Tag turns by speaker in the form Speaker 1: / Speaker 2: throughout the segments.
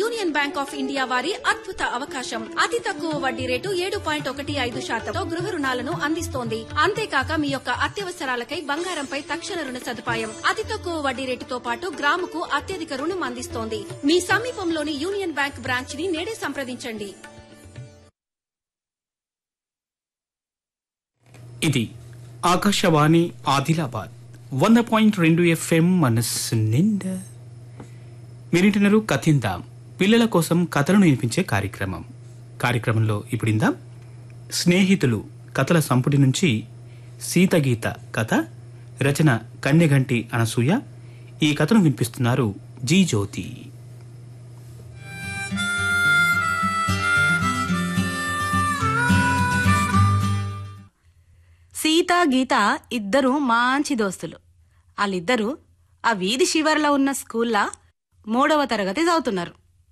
Speaker 1: Union bank of India వారి అద్భుత అవకాశం. అతి తక్కువ వడ్డీ రేటు 7.15% గృహ రుణాలను అందిస్తోంది. అంతేకాక మీ యొక్క అత్యవసరాలకై బంగారంపై తక్షణ రుణ సదుపాయం. అతి తక్కువ వడ్డీ రేటుతో పాటు గ్రాముకు అత్యధిక రుణం అందిస్తోంది. మీ సమీపంలోని యూనియన్ బ్యాంక్ బ్రాంచ్ ని నేడే సంప్రదించండి.
Speaker 2: ఇది ఆకాశవాణి ఆదిలాబాద్ 100.2 FM మనస్సు నిండా. మీరింటున్నారు కథిందాం, పిల్లల కోసం కథలను వినిపించే కార్యక్రమంలో ఇప్పుడిందాం స్నేహితులు కథల సంపుటి నుంచి సీతగీత కథ, రచన కన్నెగంటి అనసూయ. ఈ కథను వినిపిస్తున్నారు జీ జ్యోతి.
Speaker 3: సీత గీత ఇద్దరు మంచి దోస్తులు. వాళ్ళిద్దరూ ఆ వీధి శివర్లో ఉన్న స్కూల్లా 3వ తరగతి చదువుతున్నారు.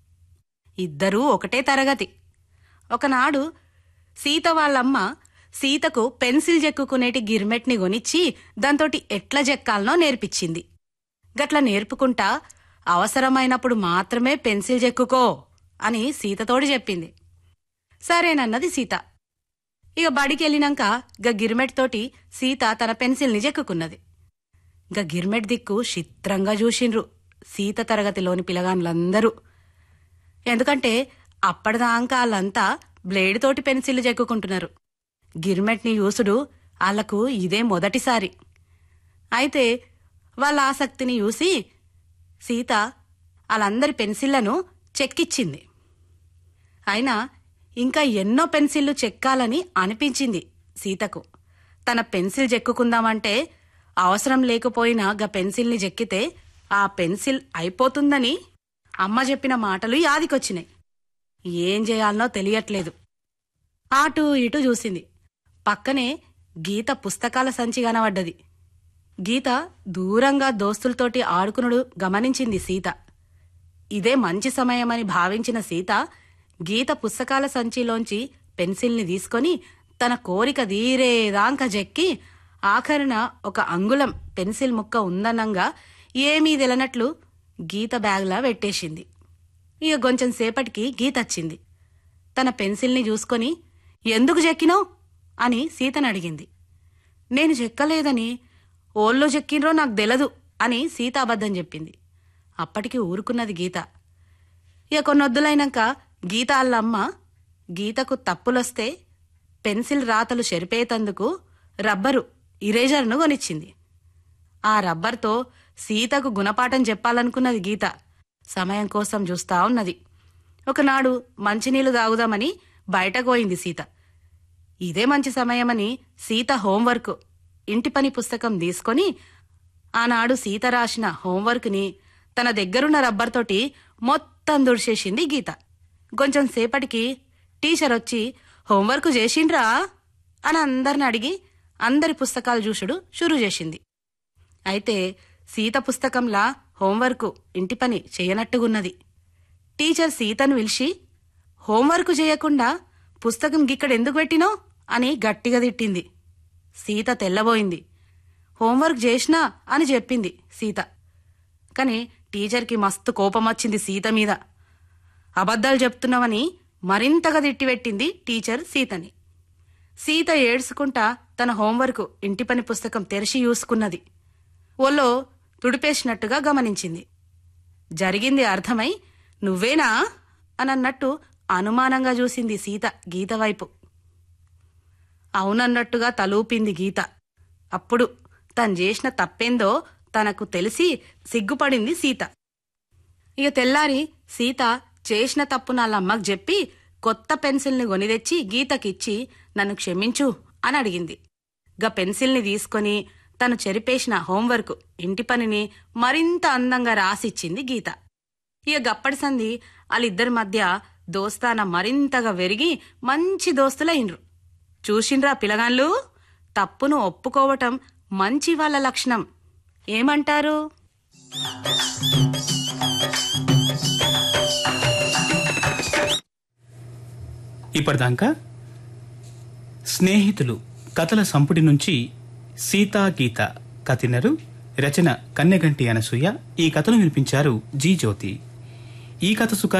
Speaker 3: ఇద్దరూ ఒకటే తరగతి. ఒకనాడు సీత వాళ్ళమ్మ సీతకు పెన్సిల్ చెక్కుకునేటి గిర్మెట్ని కొనిచ్చి దాంతోటి ఎట్లా చెక్కాలనో నేర్పించింది. గట్ల నేర్పుకుంటా అవసరమైనప్పుడు మాత్రమే పెన్సిల్ చెక్కుకో అని సీతతోడి చెప్పింది. సరేనన్నది సీత. ఇక బడికెళ్ళినాక గిర్మెట్ తోటి సీత తన పెన్సిల్ని చెక్కుకున్నది. గిర్మెట్ దిక్కు చిత్రంగా చూసిండ్రు సీత తరగతిలోని పిల్లగాన్లందరూ. ఎందుకంటే అప్పటిదాకా వాళ్ళంతా బ్లేడ్ తోటి పెన్సిల్ చెక్కుకుంటున్నారు. గిర్మెట్ని చూసుడు వాళ్లకు ఇదే మొదటిసారి. అయితే వాళ్ళ ఆసక్తిని చూసి సీత వాళ్ళందరి పెన్సిళ్లను చెక్కిచ్చింది. అయినా ఇంకా ఎన్నో పెన్సిళ్లు చెక్కాలని అనిపించింది సీతకు. తన పెన్సిల్ చెక్కుకుందామంటే అవసరం లేకపోయినా పెన్సిల్ని చెక్కితే ఆ పెన్సిల్ అయిపోతుందని అమ్మ చెప్పిన మాటలు యాదికొచ్చినాయి. ఏం చేయాలనో తెలియట్లేదు. అటూ ఇటూ చూసింది. పక్కనే గీత పుస్తకాల సంచి కనబడ్డది. గీత దూరంగా దోస్తులతోటి ఆడుకునుడు గమనించింది సీత. ఇదే మంచి సమయమని భావించిన సీత గీత పుస్తకాల సంచిలోంచి పెన్సిల్ని తీసుకొని తన కోరిక తీరేదాంక చెక్కి ఆఖరున ఒక అంగుళం పెన్సిల్ ముక్క ఉందనంగా ఏమీ తెలనట్లు గీత బ్యాగ్లా పెట్టేసింది. ఇక కొంచెం సేపటికి గీత వచ్చింది. తన పెన్సిల్ని చూసుకొని ఎందుకు చెక్కినావు అని సీతను అడిగింది. నేను చెక్కలేదని ఓళ్ళో చెక్కినరో నాకు తెలదు అని సీత అబద్ధం చెప్పింది. అప్పటికి ఊరుకున్నది గీత. ఇక కొన్నొద్దులైనాక గీత అల్లమ్మ గీతకు తప్పులొస్తే పెన్సిల్ రాతలు చెరిపేతందుకు రబ్బరు ఇరేజర్ను కొనిచ్చింది. ఆ రబ్బర్తో సీతకు గుణపాఠం చెప్పాలనుకున్నది గీత. సమయం కోసం చూస్తా ఉన్నది. ఒకనాడు మంచినీళ్లు తాగుదామని బయటకు పోయింది సీత. ఇదే మంచి సమయమని సీత హోంవర్క్ ఇంటి పని పుస్తకం తీసుకొని ఆనాడు సీత రాసిన హోంవర్క్ని తన దగ్గరున్న రబ్బర్తోటి మొత్తం దుడిచేసింది గీత. కొంచెం సేపటికి టీచర్ వచ్చి హోంవర్క్ చేసిండ్రా అని అందరిని అడిగి అందరి పుస్తకాలు చూసుడు షురూ చేసింది. అయితే సీత పుస్తకంలా హోంవర్క్ ఇంటి పని చేయనట్టుగున్నది. టీచర్ సీతను పిలిచి హోంవర్క్ చేయకుండా పుస్తకం గిక్కడెందుకు పెట్టినావు అని గట్టిగా తిట్టింది. సీత తెల్లబోయింది. హోంవర్క్ చేసినా అని చెప్పింది సీత. కాని టీచర్కి మస్తు కోపం వచ్చింది సీత మీద. అబద్ధాలు చెప్తున్నావని మరింతగా తిట్టిపెట్టింది టీచర్ సీతని. సీత ఏడ్చుకుంటా తన హోంవర్క్ ఇంటి పని పుస్తకం తెరిచి చూసుకున్నది. ఒళ్ళో తుడిపేసినట్టుగా గమనించింది. జరిగింది అర్థమై నువ్వేనా అనన్నట్టు అనుమానంగా చూసింది సీత గీత వైపు. అవునన్నట్టుగా తలూపింది గీత. అప్పుడు తను చేసిన తప్పేందో తనకు తెలిసి సిగ్గుపడింది సీత. ఇక తెల్లారి సీత చేసిన తప్పు నాళ్ళమ్మకు చెప్పి కొత్త పెన్సిల్ని కొనిదెచ్చి గీతకిచ్చి నన్ను క్షమించు అని అడిగింది. పెన్సిల్ని తీసుకొని తను చెరిపేసిన హోంవర్క్ ఇంటి పనిని మరింత అందంగా రాసిచ్చింది గీత. ఇక గప్పటి సంది వాళ్ళిద్దరి మధ్య దోస్తాన మరింతగా వెరిగి మంచి దోస్తులైండ్రు. చూసిండ్రా పిలగాన్లు, తప్పును ఒప్పుకోవటం మంచి వాళ్ళ లక్షణం. ఏమంటారు?
Speaker 2: ఇప్పటిదాకా స్నేహితులు కథల సంపుటి నుంచి సీతా గీత కథినరు. రచన కన్నెగంటి అనసూయ. ఈ కథను వినిపించారు జీ జ్యోతి. ఈ కథ సుఖ